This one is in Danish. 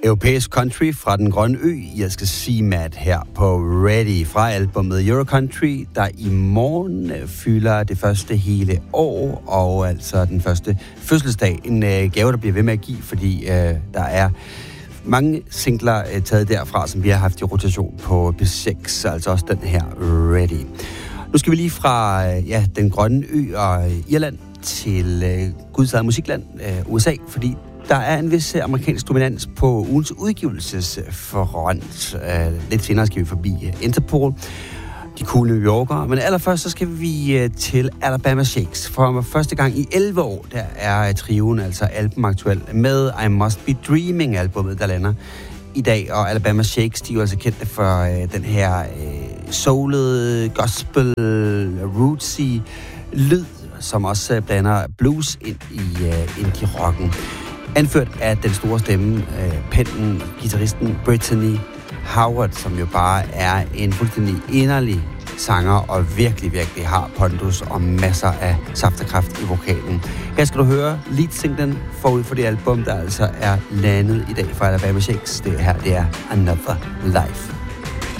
Europæisk country fra den grønne ø. Jeg skal sige Matt her på Ready fra albumet Euro Country, der i morgen fylder det første hele år, og altså den første fødselsdag. En gave, der bliver ved med at give, fordi der er mange singler taget derfra, som vi har haft i rotation på B6, altså også den her Ready. Nu skal vi lige fra den grønne ø og Irland til Guds eget musikland, USA, fordi der er en vis amerikansk dominans på ugens udgivelsesfront. Lidt senere skal vi forbi Interpol, de cool New Yorkere. Men allerførst så skal vi til Alabama Shakes. For første gang i 11 år, der er trioen altså albumaktuel med I Must Be Dreaming albumet, der lander i dag. Og Alabama Shakes, de er jo altså kendte for den her soulede, gospel, rootsy lyd, som også blander blues ind i indie-rocken. Anført af den store stemme, pennen, guitaristen Brittany Howard, som jo bare er en fuldstændig inderlig sanger og virkelig, virkelig har pondus og masser af saft og kraft i vokalen. Her skal du høre lead-singlen forud for det album, der altså er landet i dag fra Alabama Shakes. Det her, det er Another Life.